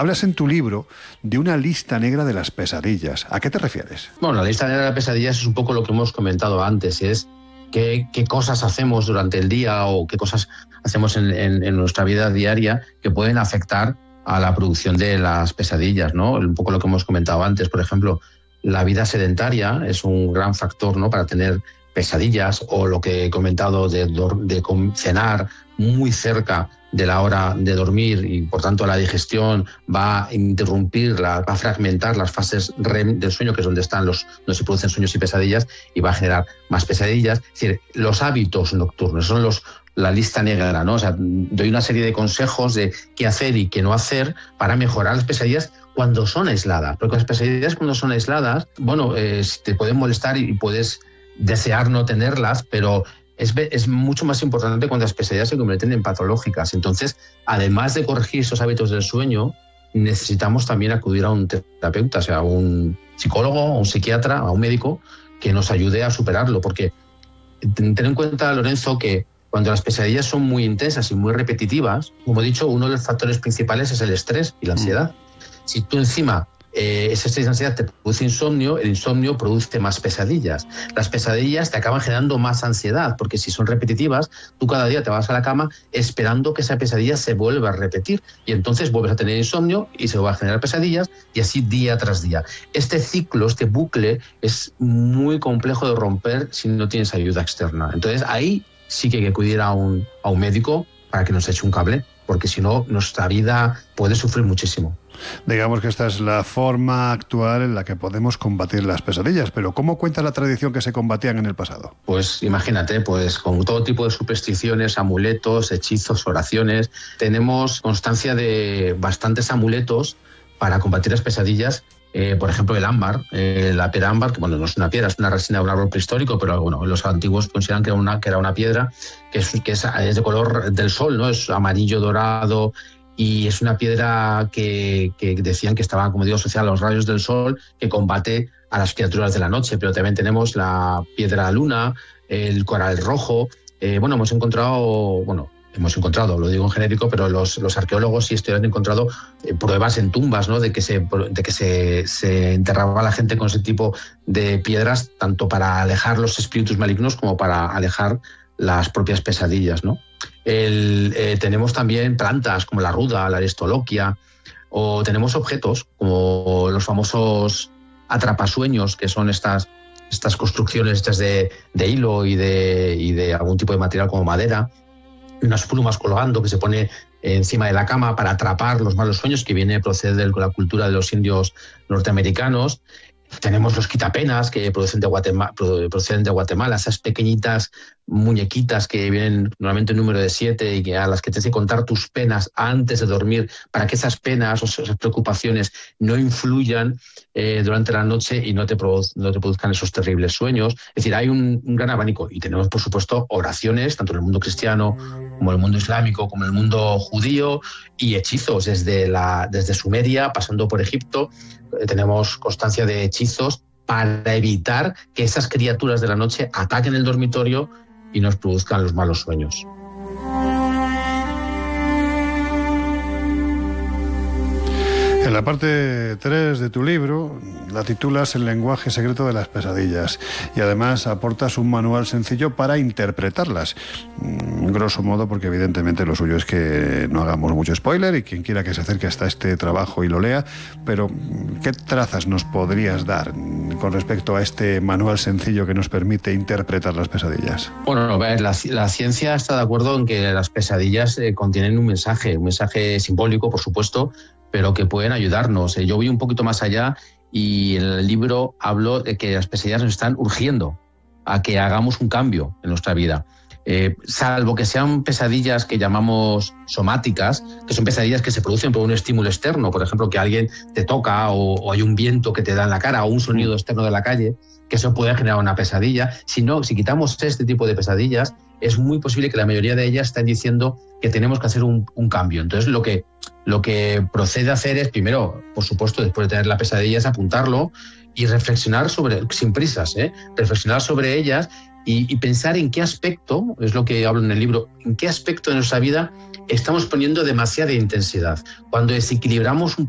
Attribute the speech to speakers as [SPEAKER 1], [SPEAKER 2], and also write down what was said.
[SPEAKER 1] Hablas en tu libro de una lista negra de las pesadillas. ¿A qué te refieres?
[SPEAKER 2] Bueno, la lista negra de las pesadillas es un poco lo que hemos comentado antes, es qué cosas hacemos durante el día o qué cosas hacemos en nuestra vida diaria que pueden afectar a la producción de las pesadillas, ¿no? Un poco lo que hemos comentado antes, por ejemplo, la vida sedentaria es un gran factor, ¿no?, para tener pesadillas, o lo que he comentado de cenar muy cerca de la hora de dormir y por tanto la digestión va a interrumpir, va a fragmentar las fases REM del sueño, que es donde se producen sueños y pesadillas, y va a generar más pesadillas. Es decir, los hábitos nocturnos son la lista negra, ¿no? O sea, doy una serie de consejos de qué hacer y qué no hacer para mejorar las pesadillas cuando son aisladas. Porque las pesadillas cuando son aisladas, bueno, te pueden molestar y puedes desear no tenerlas, pero es mucho más importante cuando las pesadillas se convierten en patológicas. Entonces, además de corregir esos hábitos del sueño, necesitamos también acudir a un terapeuta, o sea, a un psicólogo, a un psiquiatra, a un médico que nos ayude a superarlo. Porque ten en cuenta, Lorenzo, que cuando las pesadillas son muy intensas y muy repetitivas, como he dicho, uno de los factores principales es el estrés y la ansiedad. Si tú encima ese estrés y ansiedad te produce insomnio, el insomnio produce más pesadillas. Las pesadillas te acaban generando más ansiedad, porque si son repetitivas, tú cada día te vas a la cama esperando que esa pesadilla se vuelva a repetir, y entonces vuelves a tener insomnio y se va a generar pesadillas, y así día tras día. Este ciclo, este bucle, es muy complejo de romper si no tienes ayuda externa. Entonces ahí sí que hay que acudir a un médico para que nos eche un cable, porque si no, nuestra vida puede sufrir muchísimo.
[SPEAKER 1] Digamos que esta es la forma actual en la que podemos combatir las pesadillas, pero ¿cómo cuenta la tradición que se combatían en el pasado?
[SPEAKER 2] Pues imagínate, pues con todo tipo de supersticiones, amuletos, hechizos, oraciones. Tenemos constancia de bastantes amuletos para combatir las pesadillas. Por ejemplo, el ámbar, la piedra ámbar, que bueno, no es una piedra, es una resina de un árbol prehistórico, pero bueno, los antiguos consideran que era una piedra que es de color del sol, ¿no? Es amarillo, dorado, y es una piedra que decían que estaba, como digo, asociada a los rayos del sol, que combate a las criaturas de la noche. Pero también tenemos la piedra luna, el coral rojo. Hemos encontrado, lo digo en genérico, pero los arqueólogos y historiadores han encontrado pruebas en tumbas, ¿no?, de que se enterraba a la gente con ese tipo de piedras, tanto para alejar los espíritus malignos como para alejar las propias pesadillas, ¿no? Tenemos también plantas como la ruda, la aristoloquia, o tenemos objetos como los famosos atrapasueños, que son estas construcciones de hilo y de algún tipo de material como madera, unas plumas colgando que se pone encima de la cama para atrapar los malos sueños, que procede de la cultura de los indios norteamericanos. Tenemos los quitapenas, que proceden de Guatemala, esas pequeñitas muñequitas que vienen normalmente en número de 7 y a las que tienes que contar tus penas antes de dormir, para que esas penas o esas preocupaciones no influyan durante la noche y no te produzcan esos terribles sueños. Es decir, hay un gran abanico, y tenemos, por supuesto, oraciones, tanto en el mundo cristiano como en el mundo islámico, como en el mundo judío, y hechizos desde Sumeria, pasando por Egipto. Tenemos constancia de hechizos para evitar que esas criaturas de la noche ataquen el dormitorio y nos produzcan los malos sueños.
[SPEAKER 1] En la parte 3 de tu libro la titulas El lenguaje secreto de las pesadillas, y además aportas un manual sencillo para interpretarlas. Grosso modo, porque evidentemente lo suyo es que no hagamos mucho spoiler, y quien quiera que se acerque hasta este trabajo y lo lea, pero ¿qué trazas nos podrías dar con respecto a este manual sencillo que nos permite interpretar las pesadillas?
[SPEAKER 2] Bueno, la ciencia está de acuerdo en que las pesadillas contienen un mensaje simbólico, por supuesto, pero que pueden ayudarnos. Yo voy un poquito más allá, y en el libro hablo de que las pesadillas nos están urgiendo a que hagamos un cambio en nuestra vida. Salvo que sean pesadillas que llamamos somáticas, que son pesadillas que se producen por un estímulo externo, por ejemplo, que alguien te toca, o hay un viento que te da en la cara, o un sonido externo de la calle, que eso puede generar una pesadilla. Si quitamos este tipo de pesadillas, es muy posible que la mayoría de ellas estén diciendo que tenemos que hacer un cambio. Entonces, lo que procede a hacer es, primero, por supuesto, después de tener la pesadilla, es apuntarlo y reflexionar sin prisas, reflexionar sobre ellas y pensar en qué aspecto, es lo que hablo en el libro, en qué aspecto de nuestra vida estamos poniendo demasiada intensidad. Cuando desequilibramos un